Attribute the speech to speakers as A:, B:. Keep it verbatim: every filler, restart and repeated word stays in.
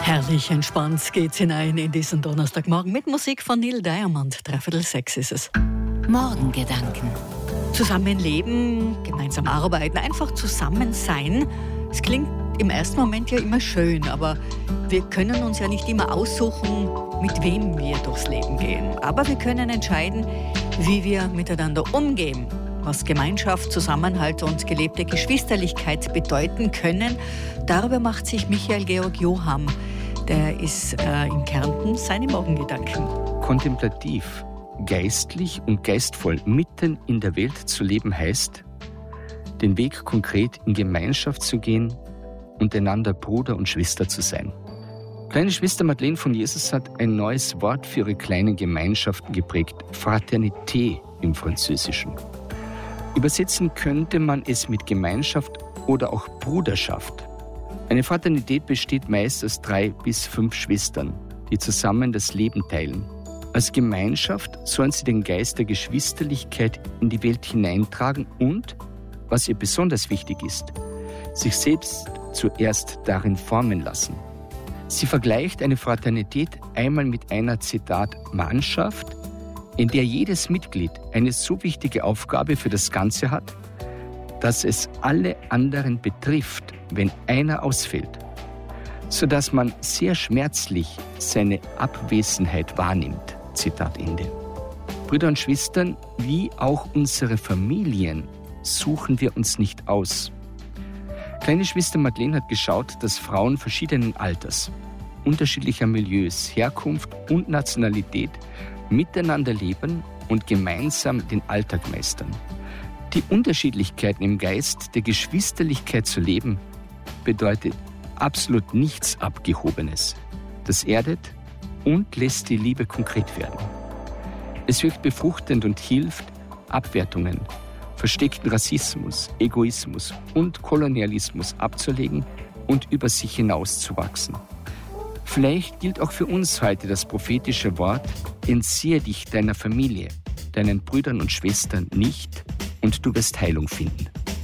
A: Herrlich entspannt geht's hinein in diesen Donnerstagmorgen mit Musik von Neil Diamond. Dreiviertel sechs ist es.
B: Morgengedanken.
A: Zusammenleben, gemeinsam arbeiten, einfach zusammen sein. Es klingt im ersten Moment ja immer schön, aber wir können uns ja nicht immer aussuchen, mit wem wir durchs Leben gehen. Aber wir können entscheiden, wie wir miteinander umgehen, was Gemeinschaft, Zusammenhalt und gelebte Geschwisterlichkeit bedeuten können. Darüber macht sich Michael Georg Joham, der ist äh, in Kärnten, seine Morgengedanken.
C: Kontemplativ, geistlich und geistvoll mitten in der Welt zu leben heißt, den Weg konkret in Gemeinschaft zu gehen und einander Bruder und Schwester zu sein. Kleine Schwester Madeleine von Jesus hat ein neues Wort für ihre kleinen Gemeinschaften geprägt, Fraternité im Französischen. Übersetzen könnte man es mit Gemeinschaft oder auch Bruderschaft. Eine Fraternität besteht meist aus drei bis fünf Schwestern, die zusammen das Leben teilen. Als Gemeinschaft sollen sie den Geist der Geschwisterlichkeit in die Welt hineintragen und, was ihr besonders wichtig ist, sich selbst zuerst darin formen lassen. Sie vergleicht eine Fraternität einmal mit einer, Zitat, Mannschaft, in der jedes Mitglied eine so wichtige Aufgabe für das Ganze hat, dass es alle anderen betrifft, wenn einer ausfällt, sodass man sehr schmerzlich seine Abwesenheit wahrnimmt. Zitat Ende. Brüder und Schwestern, wie auch unsere Familien, suchen wir uns nicht aus. Kleine Schwester Madeleine hat geschaut, dass Frauen verschiedenen Alters, unterschiedlicher Milieus, Herkunft und Nationalität miteinander leben und gemeinsam den Alltag meistern. Die Unterschiedlichkeiten im Geist der Geschwisterlichkeit zu leben, bedeutet absolut nichts Abgehobenes. Das erdet und lässt die Liebe konkret werden. Es wirkt befruchtend und hilft, Abwertungen, versteckten Rassismus, Egoismus und Kolonialismus abzulegen und über sich hinauszuwachsen. Vielleicht gilt auch für uns heute das prophetische Wort: Entziehe dich deiner Familie, deinen Brüdern und Schwestern nicht, und du wirst Heilung finden.